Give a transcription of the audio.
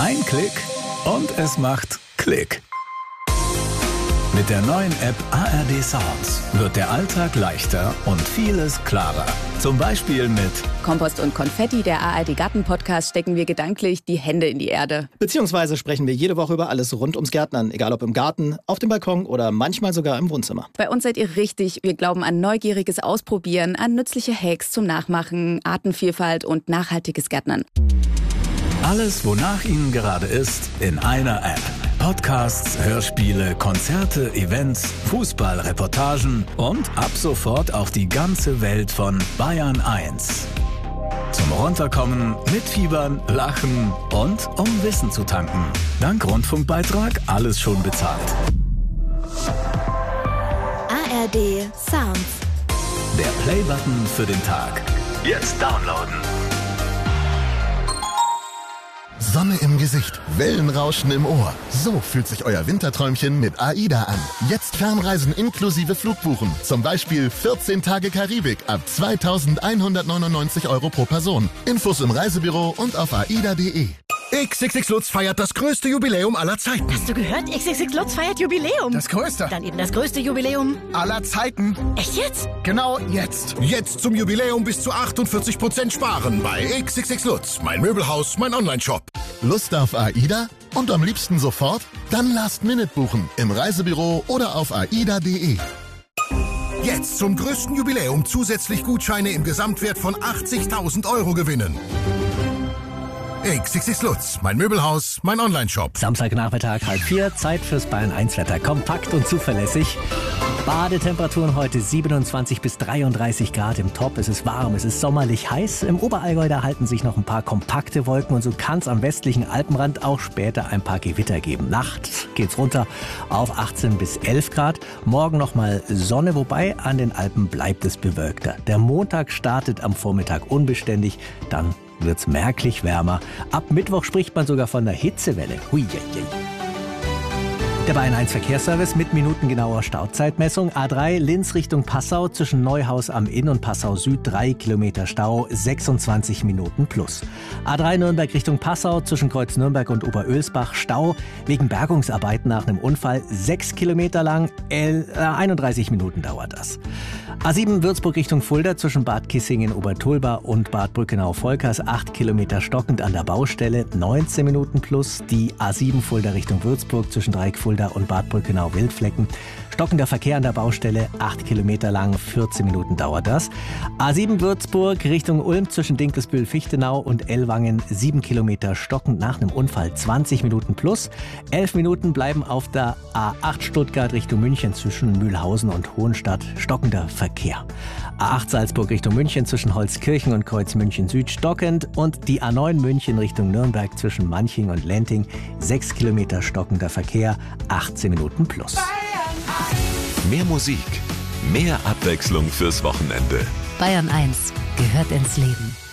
Ein Klick und es macht Klick. Mit der neuen App ARD Sounds wird der Alltag leichter und vieles klarer. Zum Beispiel mit Kompost und Konfetti, der ARD Garten-Podcast, stecken wir gedanklich die Hände in die Erde. Beziehungsweise sprechen wir jede Woche über alles rund ums Gärtnern, egal ob im Garten, auf dem Balkon oder manchmal sogar im Wohnzimmer. Bei uns seid ihr richtig. Wir glauben an neugieriges Ausprobieren, an nützliche Hacks zum Nachmachen, Artenvielfalt und nachhaltiges Gärtnern. alles, wonach Ihnen gerade ist, in einer App. Podcasts, Hörspiele, Konzerte, Events, Fußballreportagen und ab sofort auch die ganze Welt von Bayern 1. Zum Runterkommen, mitfiebern, lachen und um Wissen zu tanken. Dank Rundfunkbeitrag alles schon bezahlt. ARD Sounds. Der Play-Button für den Tag. Jetzt downloaden. Sonne im Gesicht, Wellenrauschen im Ohr. So fühlt sich euer Winterträumchen mit AIDA an. Jetzt Fernreisen inklusive Flugbuchen. Zum Beispiel 14 Tage Karibik ab 2.199 € pro Person. Infos im Reisebüro und auf aida.de. XXX Lutz feiert das größte Jubiläum aller Zeiten. Hast du gehört? XXX Lutz feiert Jubiläum. Das größte. Dann eben das größte Jubiläum aller Zeiten. Echt jetzt? Genau jetzt. Jetzt zum Jubiläum bis zu 48% sparen bei XXX Lutz. Mein Möbelhaus, mein Onlineshop. Lust auf AIDA? Und am liebsten sofort? Dann Last-Minute buchen. Im Reisebüro oder auf aida.de. Jetzt zum größten Jubiläum zusätzlich Gutscheine im Gesamtwert von 80.000 € gewinnen. XXX Lutz, mein Möbelhaus, mein Onlineshop. Samstagnachmittag 3:30, Zeit fürs Bayern 1 Wetter. Kompakt und zuverlässig. Badetemperaturen heute 27 bis 33 Grad im Top. Es ist warm, es ist sommerlich heiß. Im Oberallgäu, da halten sich noch ein paar kompakte Wolken und so kann es am westlichen Alpenrand auch später ein paar Gewitter geben. Nachts geht's runter auf 18 bis 11 Grad. Morgen nochmal Sonne, wobei an den Alpen bleibt es bewölkter. Der Montag startet am Vormittag unbeständig, dann wird's merklich wärmer. Ab Mittwoch spricht man sogar von einer Hitzewelle. Hui. Der Bayern 1 Verkehrsservice mit minutengenauer Stauzeitmessung. A3 Linz Richtung Passau zwischen Neuhaus am Inn und Passau Süd 3 Kilometer Stau, 26 Minuten plus. A3 Nürnberg Richtung Passau zwischen Kreuz Nürnberg und Oberölsbach Stau wegen Bergungsarbeiten nach einem Unfall 6 Kilometer lang, 31 Minuten dauert das. A7 Würzburg Richtung Fulda zwischen Bad Kissingen Obertulba und Bad Brückenau-Volkers 8 Kilometer stockend an der Baustelle, 19 Minuten plus. Die A7 Fulda Richtung Würzburg zwischen Dreieck Fulda und Bad Brückenau-Wildflecken. Stockender Verkehr an der Baustelle, 8 Kilometer lang, 14 Minuten dauert das. A7 Würzburg Richtung Ulm zwischen Dinkelsbühl-Fichtenau und Ellwangen, 7 Kilometer stockend nach einem Unfall, 20 Minuten plus. 11 Minuten bleiben auf der A8 Stuttgart Richtung München zwischen Mühlhausen und Hohenstadt, stockender Verkehr. A8 Salzburg Richtung München zwischen Holzkirchen und Kreuz München Süd stockend und die A9 München Richtung Nürnberg zwischen Manching und Lenting, 6 Kilometer stockender Verkehr, 18 Minuten plus. Mehr Musik, mehr Abwechslung fürs Wochenende. Bayern 1 gehört ins Leben.